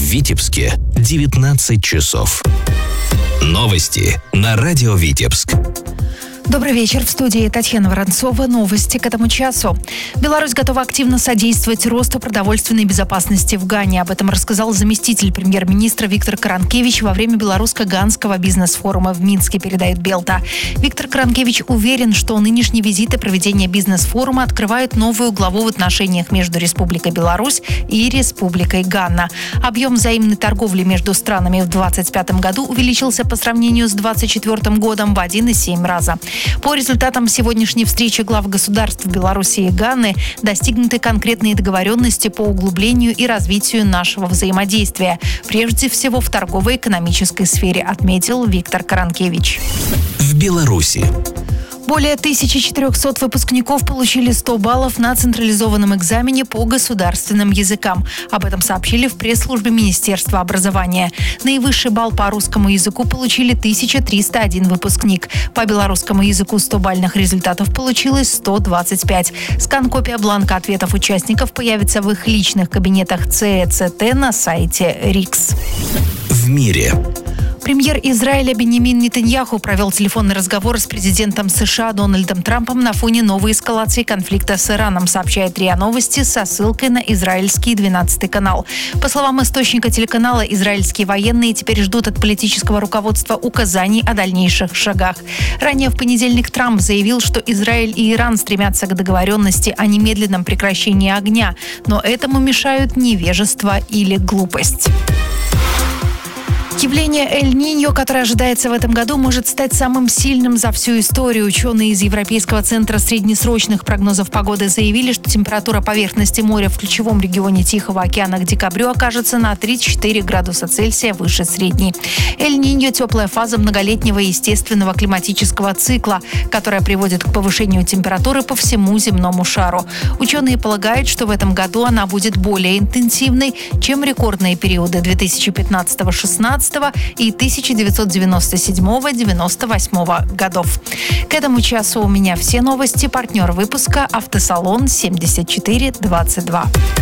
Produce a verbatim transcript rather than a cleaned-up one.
Витебске девятнадцать часов. Новости на радио Витебск. Добрый вечер. В студии Татьяна Воронцова. Новости к этому часу. Беларусь готова активно содействовать росту продовольственной безопасности в Гане. Об этом рассказал заместитель премьер-министра Виктор Каранкевич во время белорусско-ганского бизнес-форума в Минске, передает Белта. Виктор Каранкевич уверен, что нынешний визит и проведение бизнес-форума открывают новую главу в отношениях между Республикой Беларусь и Республикой Гана. Объем взаимной торговли между странами в двадцать пятом году увеличился по сравнению с двадцать четвёртым годом в один и семь раза. По результатам сегодняшней встречи глав государств Беларуси и Ганы достигнуты конкретные договоренности по углублению и развитию нашего взаимодействия, прежде всего в торгово-экономической сфере, отметил Виктор Каранкевич. В Беларуси. Более тысячи четырехсот выпускников получили сто баллов на централизованном экзамене по государственным языкам. Об этом сообщили в пресс-службе Министерства образования. Наивысший балл по русскому языку получили тысяча триста один выпускник. По белорусскому языку сто бальных результатов получилось сто двадцать пять. Скан-копия бланка ответов участников появится в их личных кабинетах ЦЭЦТ на сайте РИКС. В мире. Премьер Израиля Биньямин Нетаньяху провел телефонный разговор с президентом США Дональдом Трампом на фоне новой эскалации конфликта с Ираном, сообщает РИА Новости со ссылкой на израильский двенадцатый канал. По словам источника телеканала, израильские военные теперь ждут от политического руководства указаний о дальнейших шагах. Ранее в понедельник Трамп заявил, что Израиль и Иран стремятся к договоренности о немедленном прекращении огня, но этому мешают невежество или глупость. Явление Эль-Ниньо, которое ожидается в этом году, может стать самым сильным за всю историю. Ученые из Европейского центра среднесрочных прогнозов погоды заявили, что температура поверхности моря в ключевом регионе Тихого океана к декабрю окажется на три-четыре градуса Цельсия выше средней. Эль-Ниньо – теплая фаза многолетнего естественного климатического цикла, которая приводит к повышению температуры по всему земному шару. Ученые полагают, что в этом году она будет более интенсивной, чем рекордные периоды две тысячи пятнадцатого-шестнадцатого и тысяча девятьсот девяносто седьмого — девяносто восьмого годов. К этому часу у меня все новости. Партнер выпуска — автосалон семьдесят четыре двадцать два.